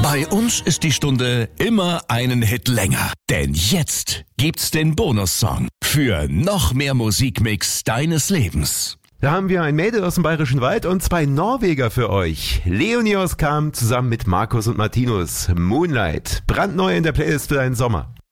Bei uns ist die Stunde immer einen Hit länger. Denn jetzt gibt's den Bonussong für noch mehr Musikmix deines Lebens. Da haben wir ein Mädel aus dem Bayerischen Wald und 2 Norweger für euch. Leonios kam zusammen mit Markus und Martinus. Moonlight, brandneu in der Playlist für deinen Sommer.